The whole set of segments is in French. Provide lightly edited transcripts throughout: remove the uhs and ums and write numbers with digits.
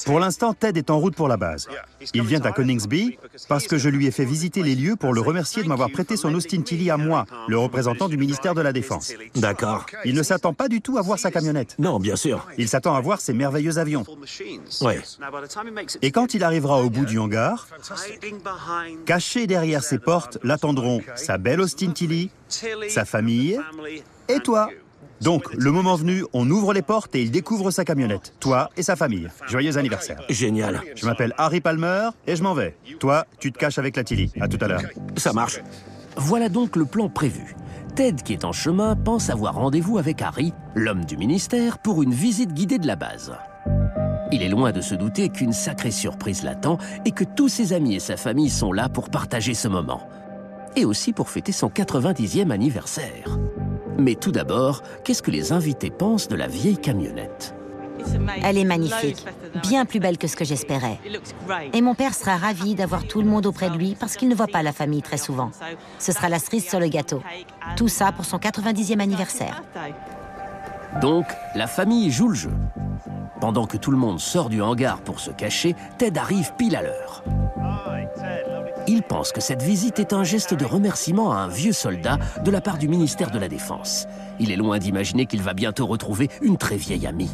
Pour l'instant, Ted est en route pour la base. Il vient à Coningsby parce que je lui ai fait visiter les lieux pour le remercier de m'avoir prêté son Austin Tilly à moi, le représentant du ministère de la Défense. D'accord. Il ne s'attend pas du tout à voir sa camionnette. Non, bien sûr. Il s'attend à voir ses merveilleux avions. Oui. Et quand il arrivera au bout du hangar, cachés derrière ses portes, l'attendront sa belle Austin Tilly, sa famille et toi. Donc, le moment venu, on ouvre les portes et il découvre sa camionnette. Toi et sa famille. Joyeux anniversaire. Génial. Je m'appelle Harry Palmer et je m'en vais. Toi, tu te caches avec la Tilly. À tout à l'heure. Ça marche. Voilà donc le plan prévu. Ted, qui est en chemin, pense avoir rendez-vous avec Harry, l'homme du ministère, pour une visite guidée de la base. Il est loin de se douter qu'une sacrée surprise l'attend et que tous ses amis et sa famille sont là pour partager ce moment. Et aussi pour fêter son 90e anniversaire. Mais tout d'abord, qu'est-ce que les invités pensent de la vieille camionnette? Elle est magnifique, bien plus belle que ce que j'espérais. Et mon père sera ravi d'avoir tout le monde auprès de lui parce qu'il ne voit pas la famille très souvent. Ce sera la cerise sur le gâteau. Tout ça pour son 90e anniversaire. Donc, la famille joue le jeu. Pendant que tout le monde sort du hangar pour se cacher, Ted arrive pile à l'heure. Il pense que cette visite est un geste de remerciement à un vieux soldat de la part du ministère de la Défense. Il est loin d'imaginer qu'il va bientôt retrouver une très vieille amie.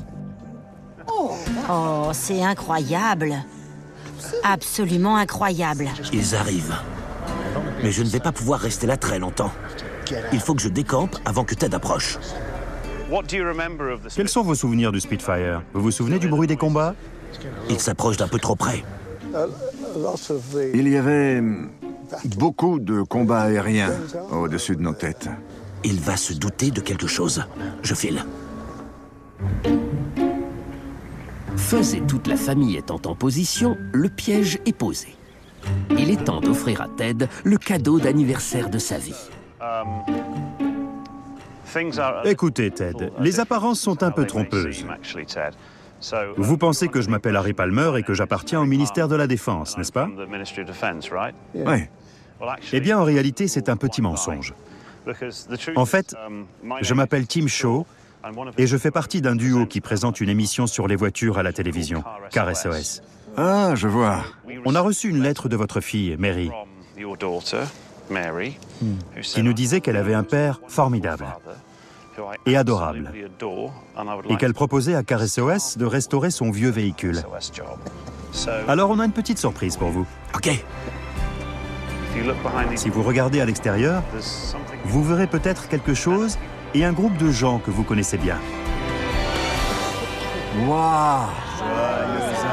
Oh, c'est incroyable. Absolument incroyable. Ils arrivent. Mais je ne vais pas pouvoir rester là très longtemps. Il faut que je décampe avant que Ted approche. Quels sont vos souvenirs du Spitfire? Vous vous souvenez du bruit des combats? Il s'approche d'un peu trop près. Il y avait beaucoup de combats aériens au-dessus de nos têtes. Il va se douter de quelque chose. Je file. Fuzz et toute la famille étant en position, le piège est posé. Il est temps d'offrir à Ted le cadeau d'anniversaire de sa vie. Écoutez, Ted, les apparences sont un peu trompeuses. Vous pensez que je m'appelle Harry Palmer et que j'appartiens au ministère de la Défense, n'est-ce pas? Oui. Eh bien, en réalité, c'est un petit mensonge. En fait, je m'appelle Tim Shaw et je fais partie d'un duo qui présente une émission sur les voitures à la télévision, Car SOS. Ah, je vois. On a reçu une lettre de votre fille, Mary, qui nous disait qu'elle avait un père formidable et adorable, et qu'elle proposait à Car SOS de restaurer son vieux véhicule. Alors on a une petite surprise pour vous. OK. Si vous regardez à l'extérieur, vous verrez peut-être quelque chose et un groupe de gens que vous connaissez bien. Waouh!